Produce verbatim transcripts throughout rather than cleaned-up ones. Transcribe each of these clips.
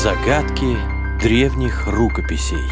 Загадки древних рукописей.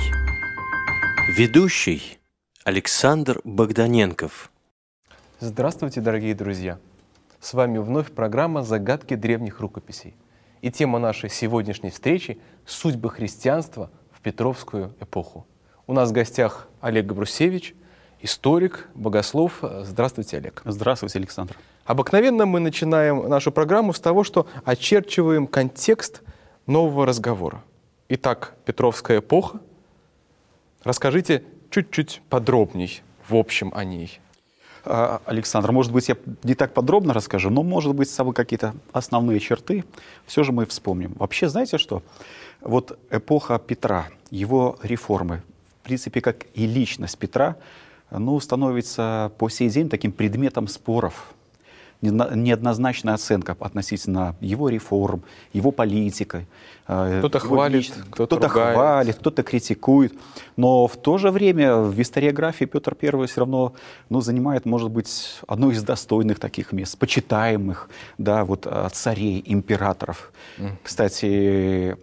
Ведущий Александр Богданенков. Здравствуйте, дорогие друзья! С вами вновь программа «Загадки древних рукописей». И тема нашей сегодняшней встречи – судьбы христианства в Петровскую эпоху. У нас в гостях Олег Габрусевич, историк, богослов. Здравствуйте, Олег. Здравствуйте, Александр. Обыкновенно мы начинаем нашу программу с того, что очерчиваем контекст нового разговора. Итак, Петровская эпоха. Расскажите чуть-чуть подробней, в общем, о ней. Александр, может быть, я не так подробно расскажу, но, может быть, с собой какие-то основные черты все же мы вспомним. Вообще, знаете что? Вот эпоха Петра, его реформы, в принципе, как и личность Петра, ну, становится по сей день таким предметом споров. Неоднозначная оценка относительно его реформ, его политики. Кто-то хвалит, кто-то, кто-то хвалит, кто-то критикует. Но в то же время в историографии Петр Первый все равно ну, занимает, может быть, одно из достойных таких мест, почитаемых да, вот, царей, императоров. Mm. Кстати,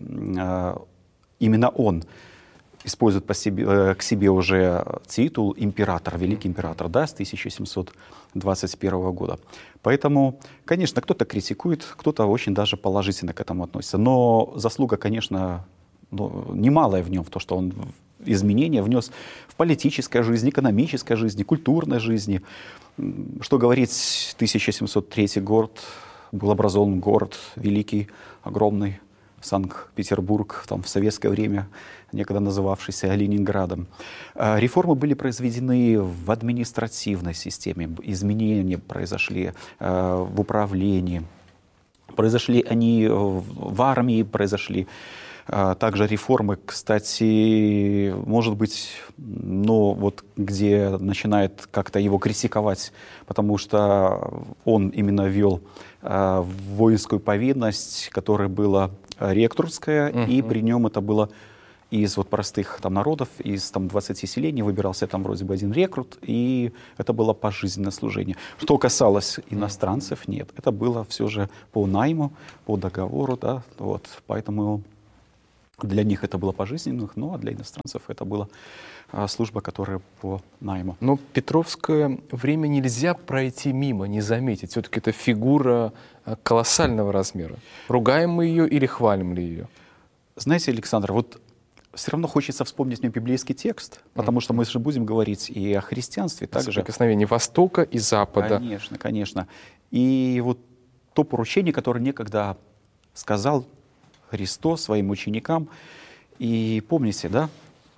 именно он использует по себе, к себе уже титул император, великий император, да, с тысяча семьсот двадцать первого года. Поэтому, конечно, кто-то критикует, кто-то очень даже положительно к этому относится. Но заслуга, конечно, ну, немалая в нем, в то, что он изменения внес в политической жизни, экономической жизни, культурной жизни. Что говорить, тысяча семьсот третий год, был образован город великий, огромный, Санкт-Петербург, там в советское время некогда называвшийся Ленинградом. Реформы были произведены в административной системе, изменения произошли в управлении, произошли они в армии, произошли также реформы, кстати, может быть, но вот где начинает как-то его критиковать, потому что он именно ввел воинскую повинность, которая была рекрутская, uh-huh. и при нем это было из вот простых там народов, из там двадцати селений выбирался там вроде бы один рекрут, и это было пожизненное служение. Что касалось иностранцев, нет, это было все же по найму, по договору, да, вот, поэтому для них это было пожизненных, ну а для иностранцев это была а, служба, которая по найму. Но Петровское время нельзя пройти мимо, не заметить. Все-таки это фигура колоссального размера. Ругаем мы ее или хвалим ли ее? Знаете, Александр, вот все равно хочется вспомнить мне библейский текст, потому mm-hmm. что мы же будем говорить и о христианстве также. Соприкосновение Востока и Запада. Конечно, конечно. И вот то поручение, которое некогда сказал Христос своим ученикам. И помните, да?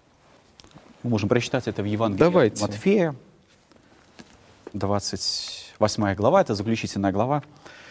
Мы можем прочитать это в Евангелии Давайте. Матфея, двадцать восьмая глава, это заключительная глава.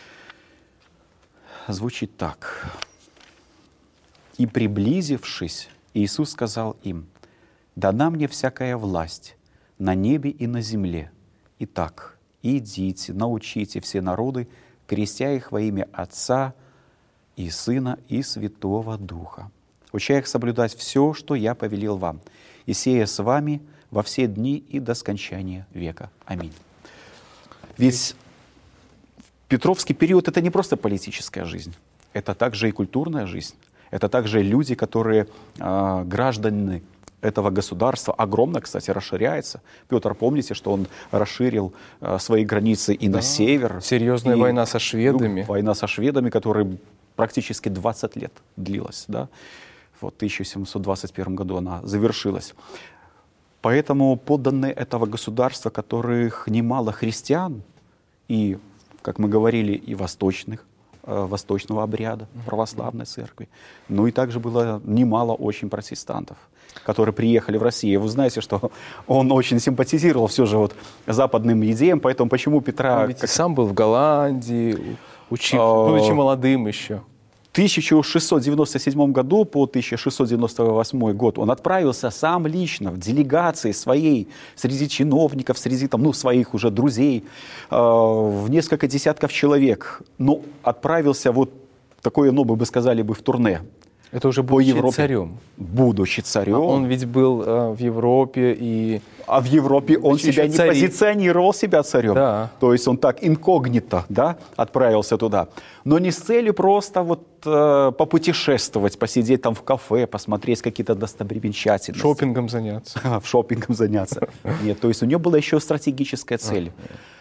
Звучит так. «И приблизившись, Иисус сказал им: дана мне всякая власть на небе и на земле. Итак, идите, научите все народы, крестя их во имя Отца и Сына, и Святого Духа, уча их соблюдать все, что я повелел вам, и сея с вами во все дни и до скончания века. Аминь». Ведь Петровский период — это не просто политическая жизнь, это также и культурная жизнь, это также люди, которые э, граждане этого государства, огромно, кстати, расширяется. Петр, помните, что он расширил э, свои границы и да, на север. Серьезная и, война со шведами. Ну, война со шведами, которая практически двадцать лет длилась. Да? Вот в тысяча семьсот двадцать первом году она завершилась. Поэтому подданные этого государства, которых немало христиан, и, как мы говорили, и восточных, э, восточного обряда, православной церкви, ну и также было немало очень протестантов, которые приехали в Россию. Вы знаете, что он очень симпатизировал все же вот западным идеям, поэтому почему Петра... Он ведь как... сам был в Голландии, учив... будучи молодым еще. В тысяча шестьсот девяносто седьмом году по тысяча шестьсот девяносто восьмой год он отправился сам лично в делегации своей, среди чиновников, среди там, ну, своих уже друзей, э, в несколько десятков человек. Но отправился вот такое, ну, мы бы сказали бы, в турне. Это уже по будучи Европе. царем. Будучи царем. А он ведь был э, в Европе и... А в Европе он Еще себя не цари. позиционировал себя царем. Да. То есть он так инкогнито, да, отправился туда. Но не с целью просто вот э, попутешествовать, посидеть там в кафе, посмотреть какие-то достопримечательности. Шопингом заняться. В шопингом заняться. Нет, то есть у него была еще стратегическая цель.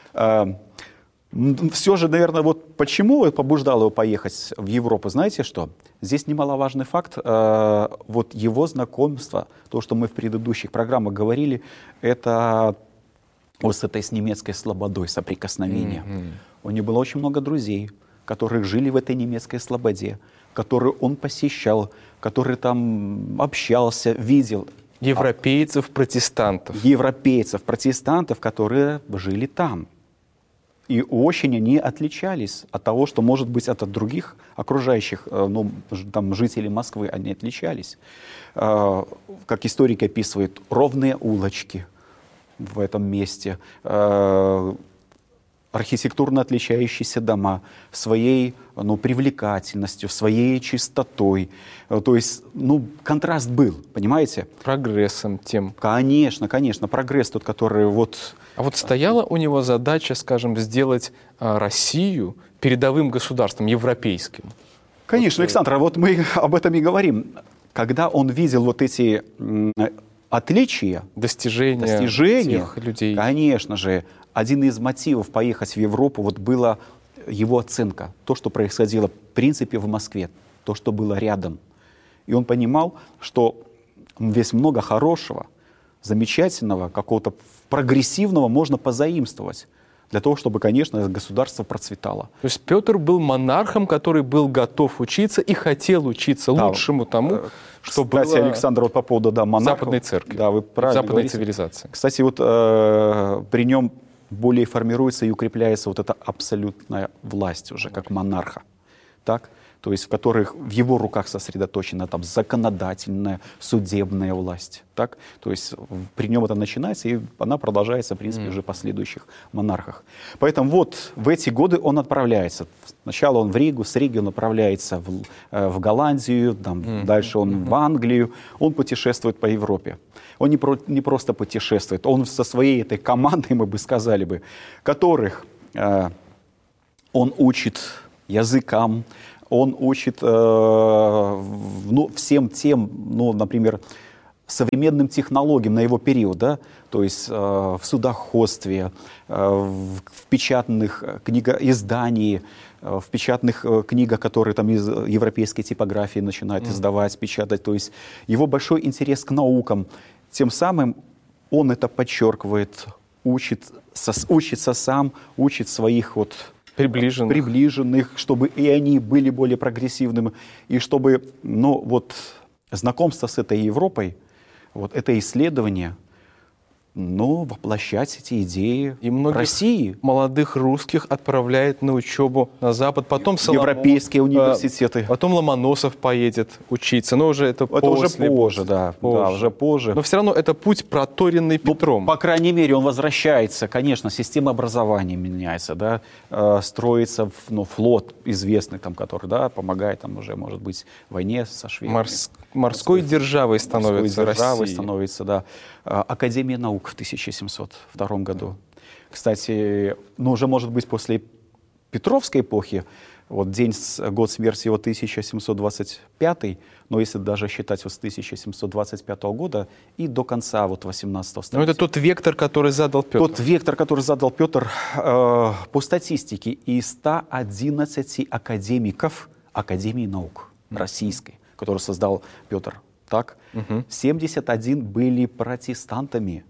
Все же, наверное, вот почему побуждало его поехать в Европу, знаете что? Здесь немаловажный факт, э, вот его знакомство, то, что мы в предыдущих программах говорили, это вот с этой с немецкой слободой соприкосновения. Mm-hmm. У него было очень много друзей, которые жили в этой немецкой слободе, которые он посещал, которые там общался, видел. Европейцев, протестантов. Европейцев, протестантов, которые жили там. И очень они отличались от того, что, может быть, от других окружающих, ну, там, жителей Москвы, они отличались. Как историк описывает, ровные улочки в этом месте, архитектурно отличающиеся дома своей, ну, привлекательностью, своей чистотой. То есть, ну, контраст был, понимаете? Прогрессом тем. Конечно, конечно, прогресс тот, который вот... А вот стояла у него задача, скажем, сделать а, Россию передовым государством, европейским? Конечно, вот, Александр, вот мы об этом и говорим. Когда он видел вот эти м, отличия, достижения, достижения тех людей. Конечно же, один из мотивов поехать в Европу вот была его оценка. То, что происходило в принципе в Москве, то, что было рядом. И он понимал, что здесь много хорошего, замечательного, какого-то прогрессивного можно позаимствовать для того, чтобы, конечно, государство процветало. То есть Петр был монархом, который был готов учиться и хотел учиться да. лучшему тому, что Кстати, было Александр, вот по поводу да, монархов, западной церкви, да, вы правильно западной говорите. Цивилизации. Кстати, вот э, при нем более формируется и укрепляется вот эта абсолютная власть уже, как монарха. Так? То есть в которых в его руках сосредоточена там законодательная, судебная власть. Так? То есть при нем это начинается, и она продолжается, в принципе, mm. уже в последующих монархах. Поэтому вот в эти годы он отправляется. Сначала он в Ригу, с Риги он отправляется в, в Голландию, там, mm. дальше он mm-hmm. в Англию. Он путешествует по Европе. Он не, про, не просто путешествует, он со своей этой командой, мы бы сказали бы, которых э, он учит языкам, он учит э, ну, всем тем, ну, например, современным технологиям на его период, да? То есть э, в судоходстве, э, в, в печатных книгоиздании, э, в печатных э, книгах, которые там из европейской типографии начинают mm. издавать, печатать. То есть его большой интерес к наукам. Тем самым он это подчеркивает, учит, со, учится сам, учит своих вот... Приближенных. приближенных, чтобы и они были более прогрессивными, и чтобы, ну, вот, знакомство с этой Европой, вот это исследование, ну, воплощать эти идеи и многих России. Молодых русских отправляет на учебу на Запад, потом Соломон, европейские университеты. Потом Ломоносов поедет учиться, но уже это, это после, уже позже, да, позже. да, уже позже. Но все равно это путь, проторенный Петром. Ну, по крайней мере, он возвращается, конечно, система образования меняется, да, э, строится, ну, флот известный, там, который, да, помогает, там, уже, может быть, в войне со Швецией. Морс, морской державой становится морской державой Россия. становится, да. Академия наук в тысяча семьсот втором году. Кстати, ну, уже, может быть, после Петровской эпохи, вот день, год смерти его тысяча семьсот двадцать пятый, но если даже считать вот с тысяча семьсот двадцать пятого года и до конца вот восемнадцатого столетия. Но это тот вектор, который задал Петр. Тот вектор, который задал Петр, э, по статистике, из ста одиннадцати академиков Академии наук российской, которую создал Петр, так, угу. семьдесят один были протестантами,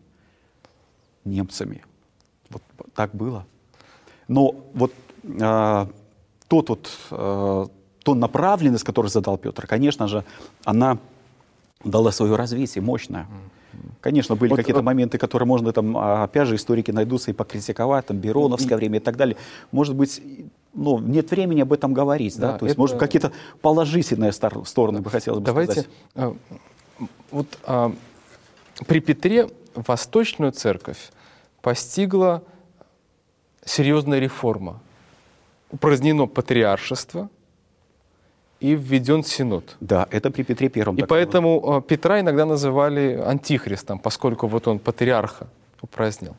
немцами. Вот так было. Но вот э, тот вот, э, ту направленность, которую задал Петр, конечно же, она дала свое развитие мощное. Конечно, были вот, какие-то вот, моменты, которые можно там, опять же, историки найдутся и покритиковать, там, Бероновское и, время и так далее. Может быть, ну, нет времени об этом говорить, да, да? То есть, это... может, какие-то положительные стороны бы хотелось бы Давайте, сказать. А, вот а, при Петре Восточную Церковь постигла серьезная реформа. Упразднено патриаршество, и введен Синод. Да, это при Петре Первом. И поэтому Петра иногда называли антихристом, поскольку вот он патриарха упразднил.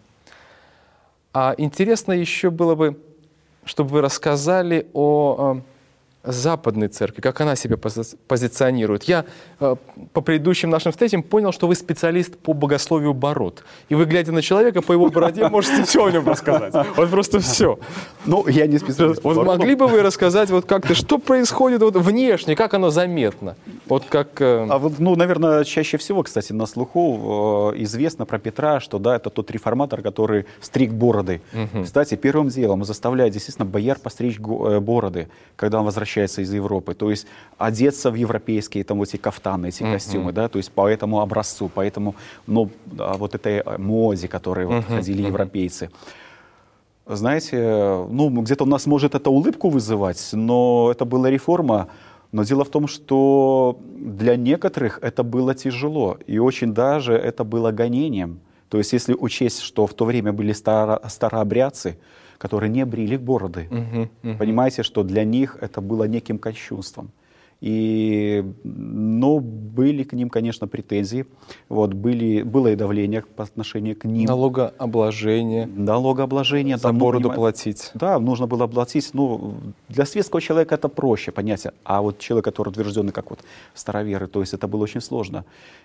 А интересно еще было бы, чтобы вы рассказали о Западной церкви, как она себя пози- позиционирует. Я э, по предыдущим нашим встречам понял, что вы специалист по богословию бород. И вы, глядя на человека, по его бороде, можете все о нем рассказать. Вот просто все. Ну, я не специалист. Вот могли бы вы рассказать, вот как-то, что происходит вот внешне, как оно заметно? Вот как... Э... А вот, ну, наверное, чаще всего, кстати, на слуху э, известно про Петра, что, да, это тот реформатор, который стриг бороды. Угу. Кстати, первым делом заставляет, действительно, бояр постричь бороды, когда он возвращается из Европы, то есть одеться в европейские там вот эти кафтаны, эти uh-huh. костюмы, да, то есть по этому образцу, по этому, ну, да, вот этой моде, которой uh-huh. вот ходили uh-huh. европейцы. Знаете, ну, где-то у нас может это улыбку вызывать, но это была реформа, но дело в том, что для некоторых это было тяжело, и очень даже это было гонением. То есть если учесть, что в то время были старо- старообрядцы, которые не брили бороды. Uh-huh, uh-huh. Понимаете, что для них это было неким кощунством. И, но были к ним, конечно, претензии. Вот, были, было и давление по отношению к ним. Налогообложение. Налогообложение. За да, бороду ну, платить. Да, нужно было платить. Ну, для светского человека это проще, понятие. А вот человек, который утвержденный как вот староверы, то есть это было очень сложно.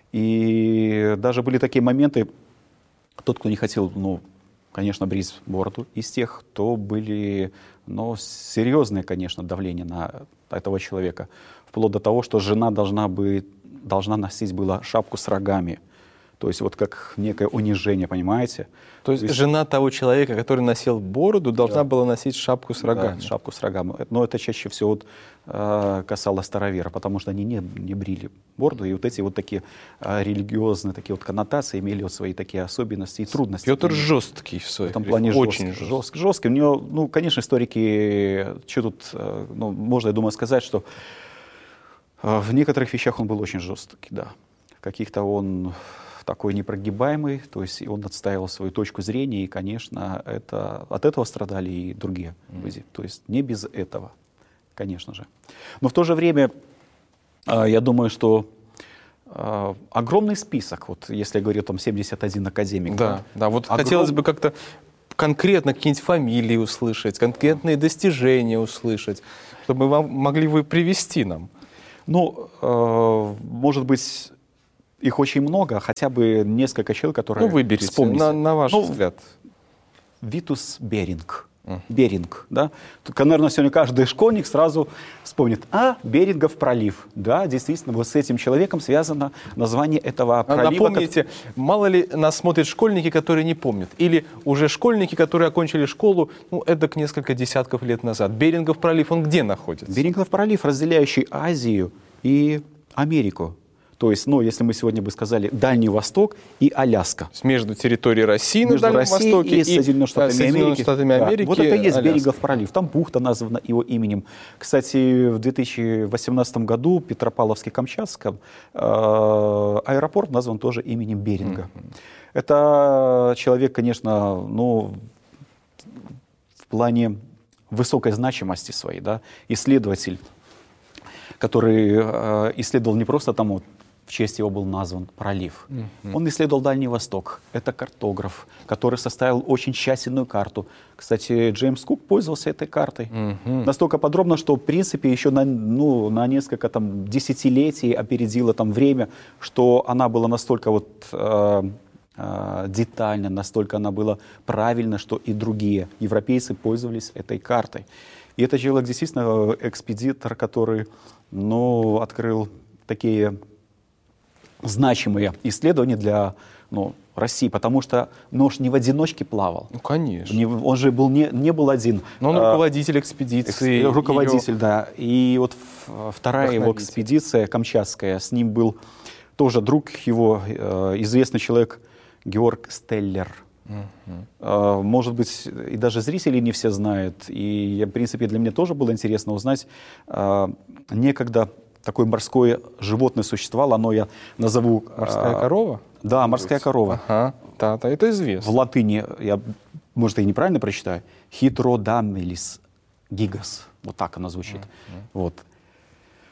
И даже были такие моменты, тот, кто не хотел, ну, конечно, брить бороду из тех, кто были, ну, серьезные, конечно, давления на этого человека. Вплоть до того, что жена должна, быть, должна носить была шапку с рогами. То есть вот как некое унижение, понимаете? То есть, То есть жена того человека, который носил бороду, должна да. была носить шапку с рогами? Да, шапку с рогами. Но это чаще всего вот, э, касалось старовера, потому что они не, не брили бороду. И вот эти вот такие э, религиозные такие вот коннотации имели вот свои такие особенности и трудности. Петр жесткий в своем в этом плане. Очень жесткий. жесткий. Жесткий. У него, ну, конечно, историки, что тут, э, ну, можно, я думаю, сказать, что э, в некоторых вещах он был очень жесткий, да. В каких-то он... такой непрогибаемый, то есть он отстаивал свою точку зрения, и, конечно, это, от этого страдали и другие люди. Mm. То есть не без этого, конечно же. Но в то же время, я думаю, что огромный список, вот если я говорю там семьдесят один академик. Да, да, да, вот огром... хотелось бы как-то конкретно какие-нибудь фамилии услышать, конкретные достижения услышать, чтобы вам могли вы привести нам. Ну, может быть... Их очень много, хотя бы несколько человек, которые... Ну, выберите, на, на ваш ну, взгляд. Витус Беринг. Uh. Беринг, да. Только, наверное, сегодня каждый школьник сразу вспомнит, а, Берингов пролив. Да, действительно, вот с этим человеком связано название этого пролива. Напомните, как... мало ли нас смотрят школьники, которые не помнят, или уже школьники, которые окончили школу, ну, эдак несколько десятков лет назад. Берингов пролив, он где находится? Берингов пролив, разделяющий Азию и Америку. То есть, ну, если мы сегодня бы сказали Дальний Восток и Аляска. Между территорией России Между на Дальнем Россией Востоке и Соединенными Штатами, да, Соединенными Штатами да. Америки. Вот это и есть Аляска. Берингов пролив. Там бухта названа его именем. Кстати, в две тысячи восемнадцатом году в Петропавловске-Камчатском э, аэропорт назван тоже именем Беринга. Mm-hmm. Это человек, конечно, ну, в плане высокой значимости своей, да, исследователь, который э, исследовал не просто там вот, в честь его был назван пролив. Mm-hmm. Он исследовал Дальний Восток. Это картограф, который составил очень тщательную карту. Кстати, Джеймс Кук пользовался этой картой. Mm-hmm. Настолько подробно, что, в принципе, еще на, ну, на несколько там, десятилетий опередила там, время, что она была настолько вот, э, э, детальна, настолько она была правильна, что и другие европейцы пользовались этой картой. И это человек, действительно, экспедитор, который ну, открыл такие... значимые исследования для ну, России, потому что нож не в одиночке плавал. Ну, конечно. Не, он же был не, не был один. Но он руководитель экспедиции. Экс, руководитель, ее... да. И вот вторая его экспедиция, камчатская, с ним был тоже друг его, известный человек Георг Стеллер. Uh-huh. Может быть, и даже зрители не все знают. И, в принципе, для меня тоже было интересно узнать. Некогда такое морское животное существовало, оно я назову... Морская а, корова? Да, морская корова. Ага, да, да, это известно. В латыни, я, может, я неправильно прочитаю, Hydrodamnelis gigas. Вот так она звучит. Uh-huh. Вот.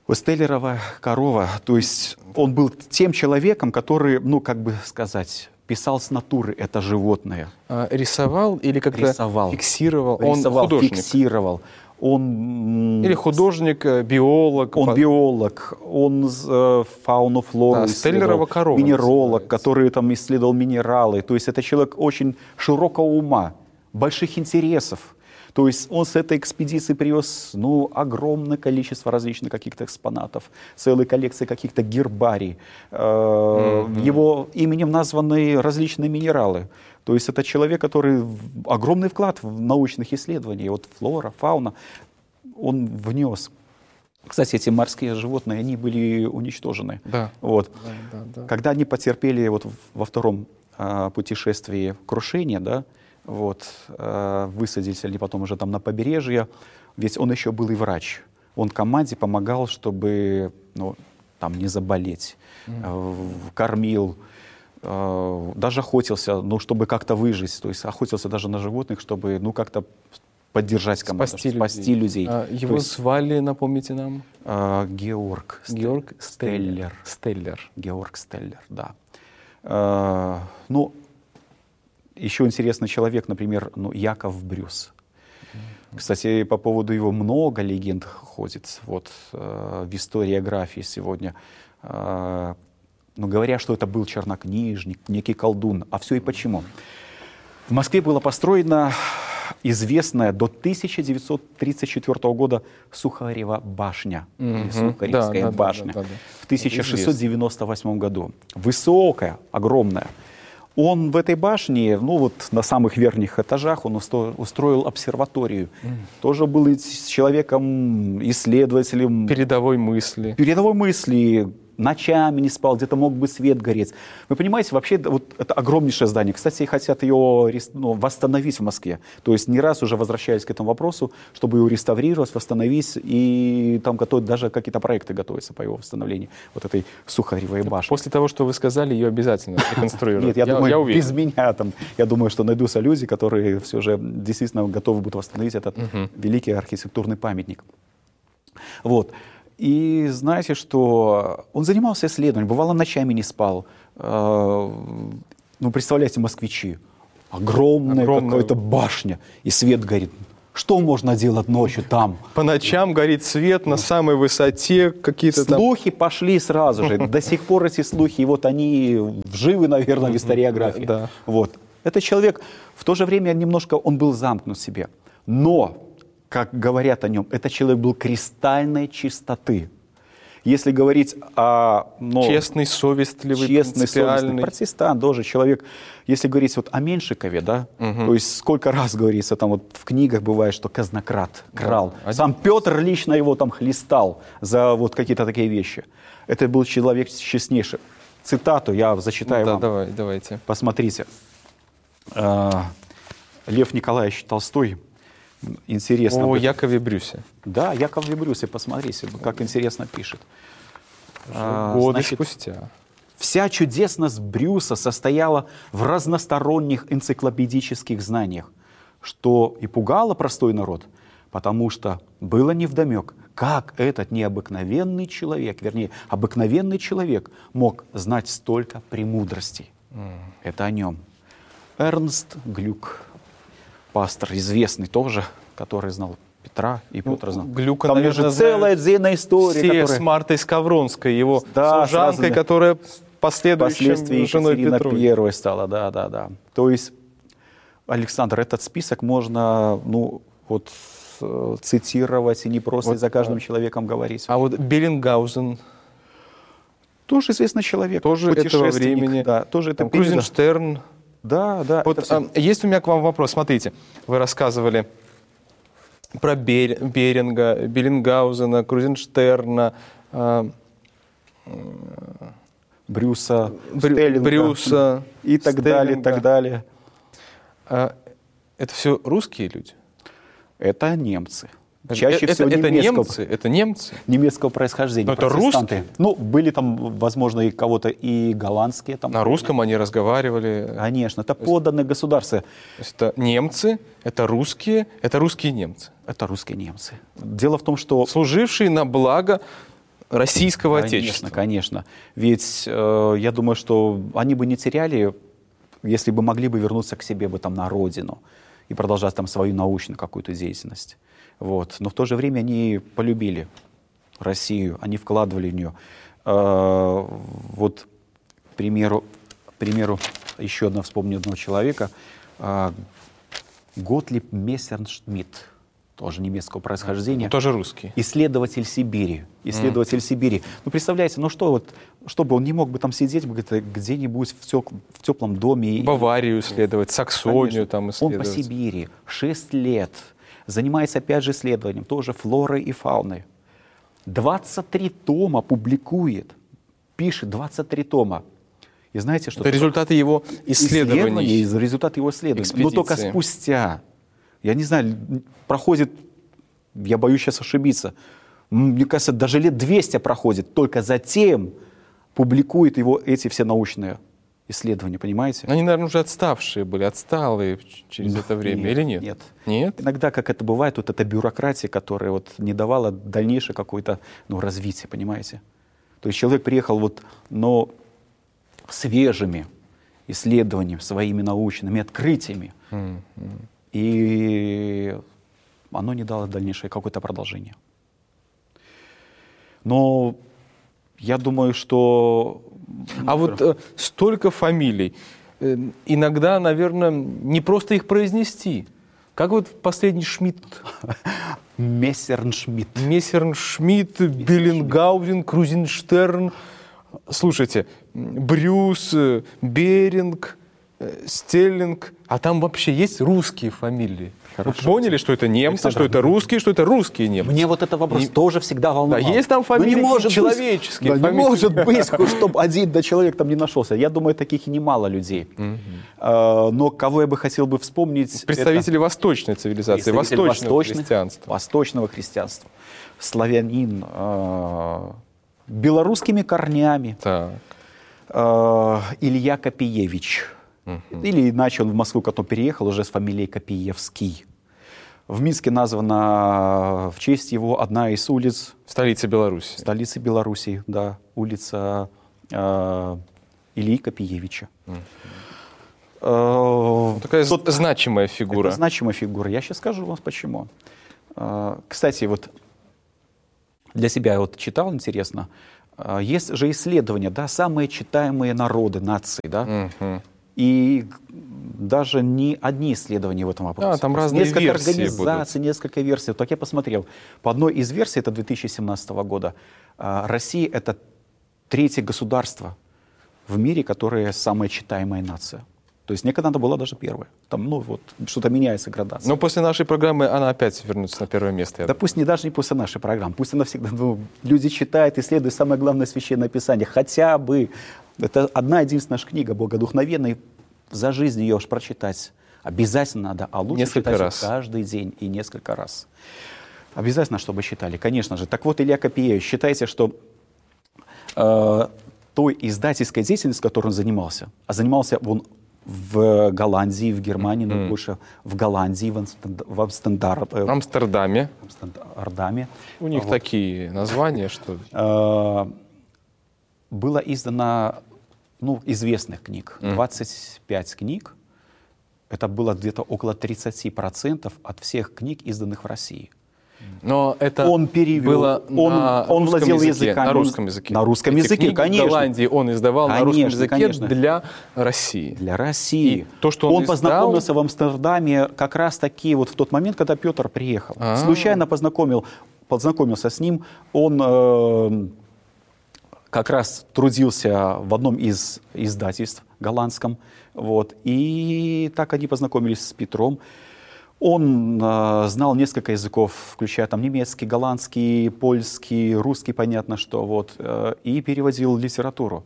Стеллерова корова, то есть он был тем человеком, который, ну, как бы сказать, писал с натуры это животное. А, рисовал или как-то Рисовал. фиксировал? Рисовал, Он художник? фиксировал. Он, Или художник, биолог? Он биолог, он э, фауну, флору Да, исследовал, Стеллерова корова минералог, называется. который там исследовал минералы. То есть это человек очень широкого ума, больших интересов. То есть он с этой экспедиции привез, ну, огромное количество различных каких-то экспонатов, целые коллекции каких-то гербарий. Mm-hmm. Его именем названы различные минералы. То есть это человек, который огромный вклад в научных исследований. Вот флора, фауна он внес. Кстати, эти морские животные, они были уничтожены. Да. Вот. Да, да, да. Когда они потерпели вот во втором а, путешествии крушение, да, вот, э, высадились они потом уже там на побережье, ведь он еще был и врач. Он команде помогал, чтобы, ну, там не заболеть, mm. э, кормил, э, даже охотился, ну, чтобы как-то выжить, то есть охотился даже на животных, чтобы, ну, как-то поддержать команду, спасти, спасти людей. людей. А его есть, звали, напомните нам? Э, Георг. Георг Стеллер. Стеллер. Георг Стеллер, да. Э, ну, еще интересный человек, например, ну, Яков Брюс. Кстати, по поводу его много легенд ходит вот, э, в историографии сегодня. Э, ну, говорят, что это был чернокнижник, некий колдун. А все и почему? В Москве была построена известная до тысяча девятьсот тридцать четвёртого года Сухарева башня, mm-hmm. Сухаревская да, башня, да, да, да, да. в тысяча шестьсот девяносто восьмом году. Высокая, огромная. Он в этой башне, ну вот на самых верхних этажах, он устроил обсерваторию. Mm. Тоже был человеком, исследователем. Передовой мысли. Передовой мысли. Ночами не спал, где-то мог бы свет гореть. Вы понимаете, вообще вот это огромнейшее здание. Кстати, хотят ее ну, восстановить в Москве. То есть не раз уже возвращались к этому вопросу, чтобы его реставрировать, восстановить. И там готовят, даже какие-то проекты готовятся по его восстановлению. Вот этой Сухаревой башни. После того, что вы сказали, ее обязательно реконструируют. Нет, я думаю, без меня там, я думаю, что найдутся люди, которые все же действительно готовы будут восстановить этот великий архитектурный памятник. Вот. И знаете, что он занимался исследованием, бывало, ночами не спал. Ну, представляете, москвичи, огромная Огромную... какая-то башня, и свет горит. Что можно делать ночью там? По ночам горит свет на самой высоте, какие-то там... Слухи пошли сразу же, до сих пор эти слухи, и вот они живы, наверное, в историографии. Да. Вот. Этот человек, в то же время немножко, он был замкнут в себе, но... как говорят о нем, этот человек был кристальной чистоты. Если говорить о... Ну, честный, совестливый, честный, принципиальный. совестный, протестант, тоже человек. Если говорить вот о Меншикове, да, угу. то есть сколько раз говорится, там вот в книгах бывает, что казнократ, крал. Да. Сам Петр лично его там хлестал за вот какие-то такие вещи. Это был человек честнейший. Цитату я зачитаю да, вам. Давай, давайте. Посмотрите. Лев Николаевич Толстой. Интересно. О Якове Брюсе. Да, Якове Брюсе, посмотрите, как интересно пишет. Годы Значит, спустя. Вся чудесность Брюса состояла в разносторонних энциклопедических знаниях, что и пугало простой народ, потому что было невдомек, как этот необыкновенный человек, вернее, обыкновенный человек мог знать столько премудростей. Mm. Это о нем. Эрнст Глюк. Пастор известный тоже, который знал Петра и Петра знал. Глюка, там наверное, же целая длинная история. Все которая... с Мартой Скавронской, его да, служанкой, сразу, которая последующим женой Екатерина Петровой. Первой стала, да, да, да. То есть, Александр, этот список можно, ну, вот, цитировать и не просто вот, за каждым а... человеком говорить. А вот Беллингаузен... Тоже известный человек. Тоже этого времени. Да, тоже это Крузенштерн. Да, да. Вот, все... а, есть у меня к вам вопрос. Смотрите, вы рассказывали про Бер... Беринга, Беллингаузена, Крузенштерна, а... Брюса, Брю... Стеллинга, Брюса и так Стеллинга. далее, и так далее. А, это все русские люди? Это немцы. Чаще это, всего это немецкого, немцы, это немцы? Немецкого происхождения. Но это русские? Ну, были там, возможно, и кого-то и голландские. Там, на русском они разговаривали? Конечно, это подданные государства. То есть это немцы, это русские, это русские немцы? Это русские немцы. Дело в том, что... Служившие на благо российского Конечно, отечества. конечно. Ведь э, я думаю, что они бы не теряли, если бы могли бы вернуться к себе бы там на родину и продолжать там свою научную какую-то деятельность. Вот. Но в то же время они полюбили Россию, они вкладывали в нее. Э, вот, к примеру, к примеру, еще одно вспомню одного человека, э, Готлиб Мессершмитт, тоже немецкого происхождения. Он тоже русский. Исследователь Сибири. Исследователь mm. Сибири. Ну, представляете, ну что вот, чтобы он не мог бы там сидеть где-нибудь в, теп в теплом доме. Баварию исследовать, Саксонию Конечно. там исследовать. Он по Сибири шесть лет занимается опять же исследованием, тоже флорой и фауной. двадцать три тома публикует, пишет двадцать три тома. И знаете, что... Это результаты его исследований. исследований результаты его исследований. Но только спустя, я не знаю, проходит, я боюсь сейчас ошибиться, мне кажется, даже лет двести проходит, только затем публикует его эти все научные исследования, понимаете? Они, наверное, уже отставшие были, отсталые через это время, нет, или нет? Нет. Нет? Иногда, как это бывает, вот эта бюрократия, которая вот не давала дальнейшее какое-то, ну, развитие, понимаете? То есть человек приехал вот, но свежими исследованиями, своими научными открытиями, Mm-hmm. и оно не дало дальнейшее какое-то продолжение. Но я думаю, что... А вот э, столько фамилий. Э, иногда, наверное, не просто их произнести. Как вот последний Шмидт? Мессершмитт. Мессершмитт, Беллингаузен, Крузенштерн. Слушайте, Брюс, Беринг, Стеллинг. А там вообще есть русские фамилии? Хорошо. Вы поняли, что это немцы, Александр, что это русские, что это русские немцы? Мне вот этот вопрос И... тоже всегда волновал. Да, есть там фамилии, ну, не может человеческие быть, фамилии. Да, не может быть, чтобы один да, человек там не нашелся. Я думаю, таких и немало людей. Mm-hmm. А, но кого я бы хотел бы вспомнить... Представители это... восточной цивилизации, Представители восточного восточных, христианства. Восточного христианства. Славянин, э, белорусскими корнями. Так. Э, Илья Копиевич. Uh-huh. Или иначе он в Москву потом переехал уже с фамилией Копиевский. В Минске названа в честь его одна из улиц. Столица Беларуси. Столицы Беларуси, да. Улица э, Ильи Копиевича. Uh-huh. Э, Такая тот, значимая фигура. Это значимая фигура. Я сейчас скажу вам почему. Э, кстати, вот для себя я вот читал, интересно. Э, есть же исследования, да, самые читаемые народы, нации, да. Uh-huh. И даже не одни исследования в этом вопросе. А, там разные несколько версии организаций, будут. Несколько версий. Так я посмотрел. По одной из версий, это две тысячи семнадцатого года, Россия — это третье государство в мире, которое самая читаемая нация. То есть некогда она была даже первая. Там, ну, вот, что-то меняется градация. Но после нашей программы она опять вернется на первое место. Да пусть не даже не после нашей программы. Пусть она всегда, ну, люди читают, исследуют самое главное Священное Писание. Хотя бы. Это одна единственная книга богодухновенная. За жизнь ее уж прочитать обязательно надо. А лучше несколько читать раз. Каждый день и несколько раз. Обязательно, чтобы читали, конечно же. Так вот, Илья Копиевич, считайте, что э, той издательской деятельностью, которой он занимался, а занимался он в Голландии, в Германии, mm-hmm. но больше в Голландии, в, Амстер... в Амстердам... э... Амстердаме. Амстердаме. У них вот. Такие названия, что... Э, было издано, ну, известных книг, mm. двадцать пять книг. Это было где-то около тридцать процентов от всех книг, изданных в России. Но это он перевел, было он, на он владел языке, языками. На русском языке. На русском Эти языке, книги конечно. В Голландии он издавал конечно, на русском языке конечно. Для России. Для России. И то, что он он издал... познакомился в Амстердаме как раз таки вот в тот момент, когда Петр приехал. А-а-а. Случайно познакомил, познакомился с ним. Он э, как раз трудился в одном из издательств голландском. Вот, и так они познакомились с Петром. Он э, знал несколько языков, включая там немецкий, голландский, польский, русский, понятно, что вот, э, и переводил литературу.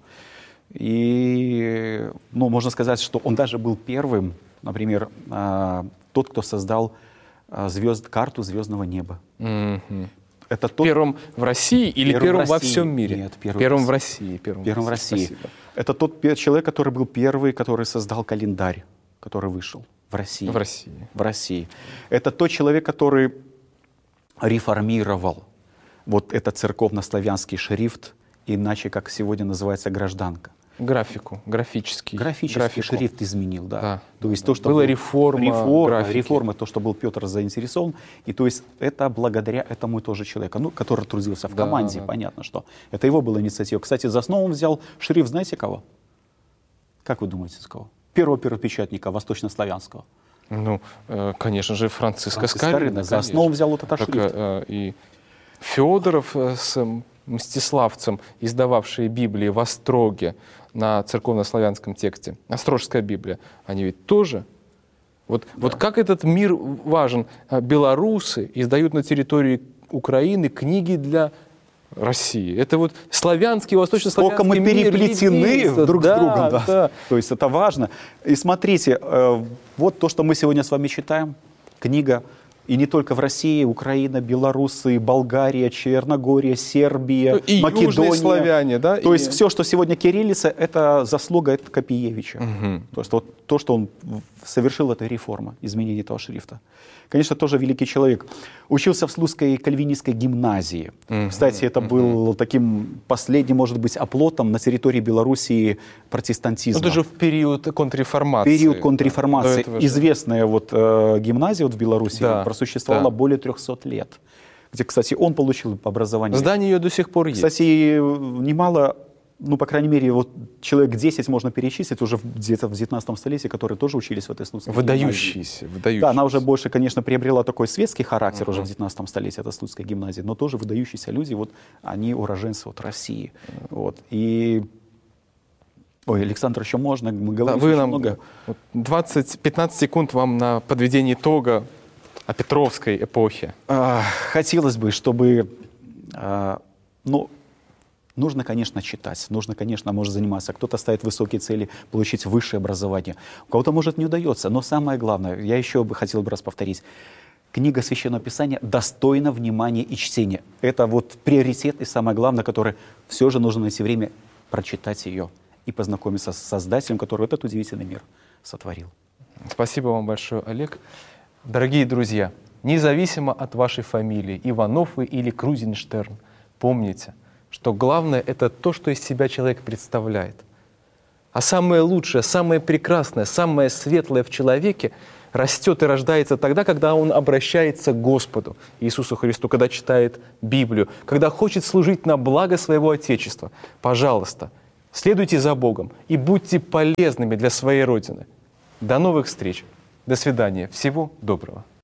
И, ну, можно сказать, что он даже был первым, например, э, тот, кто создал э, звезд, карту звездного неба. Mm-hmm. Это тот... Первым в России или первым, первым во всем мире? Нет, первым, первым в России. Первым, первым в России. Спасибо. Это тот человек, который был первый, который создал календарь, который вышел. В России. В России. В России. Это тот человек, который реформировал вот это церковно-славянский шрифт, иначе, как сегодня называется, гражданка. Графику, графический. Графический графику. шрифт изменил, да. Да. То есть то, что Была был- реформа реформа, графики. реформа, то, что был Петр заинтересован, и то есть это благодаря этому тоже человеку, ну, который трудился в Да, команде, да. понятно, что это его была инициатива. Кстати, за основу он взял шрифт, знаете кого? Как вы думаете, с кого? Первого первопечатника восточнославянского. Ну, э, конечно же, Франциска Франциск Скорина. Скорина. За конечно. основу взял вот этот Так, шрифт. э, и Федоров э, с Мстиславцем, издававшие Библии в Остроге на церковно-славянском тексте, Острожская Библия, они ведь тоже. Вот, вот как этот мир важен. А Белорусы издают на территории Украины книги для России. Это вот славянский, восточнославянский Сколько мы мир, переплетены единство. друг Да, с другом. Да. да. То есть это важно. И смотрите, э, вот то, что мы сегодня с вами читаем, книга, и не только в России, Украина, Белоруссия, Болгария, Черногория, Сербия, И Македония. южные славяне, да? То и... есть все, что сегодня кириллица, это заслуга это Копиевича. Мгм. То есть вот то, что он совершил, это реформа, изменение этого шрифта. Конечно, тоже великий человек. Учился в Слуцкой кальвинистской гимназии. Мгм. Кстати, это был таким последним, может быть, оплотом на территории Белоруссии протестантизма. Ну, это же в период контрреформации. Период Да, контрреформации. до этого же. Известная вот, э, гимназия вот в Беларуси Да, просуществовала да. более трехсот лет. Где, кстати, он получил образование. Здание ее до сих пор есть. Кстати, немало, ну, по крайней мере, вот человек десять можно перечислить уже в- где-то в девятнадцатом столетии, которые тоже учились в этой Слуцкой гимназии. Выдающиеся, выдающиеся. Да, она уже больше, конечно, приобрела такой светский характер Мгм. уже в девятнадцатом столетии, это Слуцкая гимназия, но тоже выдающиеся люди, вот они уроженцы вот России. Вот. И... Ой, Александр, еще можно, мы Да, говорим вы очень нам много. вот двадцать-пятнадцать секунд вам на подведение итога о Петровской эпохе. А, хотелось бы, чтобы, а, ну, нужно, конечно, читать, нужно, конечно, может заниматься. Кто-то ставит высокие цели, получить высшее образование. У кого-то, может, не удается, но самое главное, я еще бы хотел бы раз повторить, книга Священного Писания достойна внимания и чтения. Это вот приоритет и самое главное, которое все же нужно найти время прочитать ее и познакомиться с Создателем, который этот удивительный мир сотворил. Спасибо вам большое, Олег. Дорогие друзья, независимо от вашей фамилии, Иванов вы или Крузенштерн, помните, что главное — это то, что из себя человек представляет. А самое лучшее, самое прекрасное, самое светлое в человеке растет и рождается тогда, когда он обращается к Господу Иисусу Христу, когда читает Библию, когда хочет служить на благо своего Отечества. Пожалуйста, следуйте за Богом и будьте полезными для своей Родины. До новых встреч. До свидания. Всего доброго.